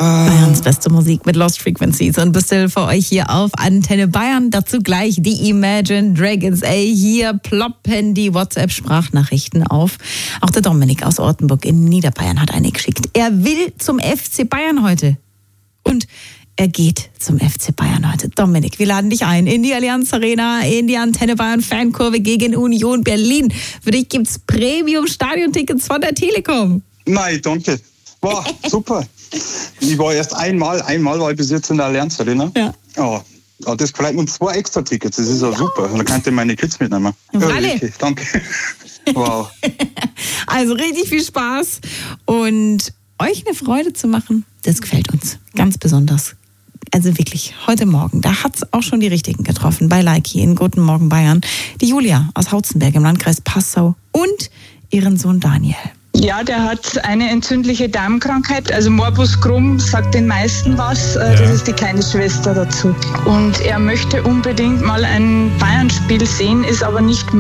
Bayerns beste Musik mit Lost Frequencies und Bastille für euch hier auf Antenne Bayern. Dazu gleich die Imagine Dragons. Hier ploppen die WhatsApp-Sprachnachrichten auf. Auch der Dominik aus Ortenburg in Niederbayern hat eine geschickt. Er will zum FC Bayern heute. Und er geht zum FC Bayern heute. Dominik, wir laden dich ein in die Allianz Arena, in die Antenne Bayern Fankurve gegen Union Berlin. Für dich gibt's Premium-Stadion-Tickets von der Telekom. Nein, danke. Wow, super. Ich war erst einmal war ich bis jetzt in der Allianz Arena. Ja. Oh, das vielleicht mit 2 extra Tickets, das ist ja super. Da kann ich meine Kids mitnehmen. Okay, danke. Wow. Also richtig viel Spaß und euch eine Freude zu machen, das gefällt uns ganz besonders. Also wirklich, heute Morgen, da hat es auch schon die Richtigen getroffen, bei Leiki in Guten Morgen Bayern. Die Julia aus Hautzenberg im Landkreis Passau und ihren Sohn Daniel. Ja, der hat eine entzündliche Darmkrankheit, also Morbus Crohn sagt den meisten was, das ist die kleine Schwester dazu. Und er möchte unbedingt mal ein Bayern-Spiel sehen, ist aber nicht möglich.